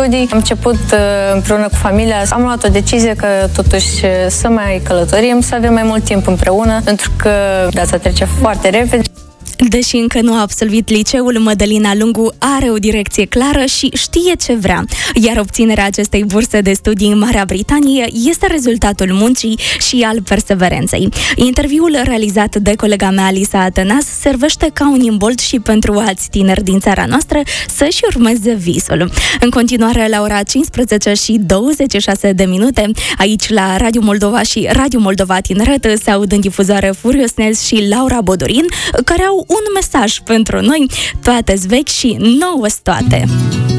studii. Am început împreună cu familia. Am luat o decizie că totuși să mai călătorim, să avem mai mult timp împreună, pentru că viața trece foarte repede. Deși încă nu a absolvit liceul, Mădălina Lungu are o direcție clară și știe ce vrea, iar obținerea acestei burse de studii în Marea Britanie este rezultatul muncii și al perseverenței. Interviul realizat de colega mea, Alisa Atănas, servește ca un imbold și pentru alți tineri din țara noastră să-și urmeze visul. În continuare, la ora 15:26, aici la Radio Moldova și Radio Moldova Tineret se aud în difuzare Furios Nels și Laura Bodorin, care au un mesaj pentru noi: toate-s vechi și nouă-s toate.